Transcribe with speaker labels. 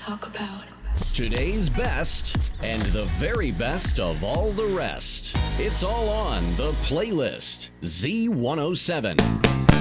Speaker 1: talk about.
Speaker 2: Today's best and the very best of all the rest. It's all on the playlist Z107.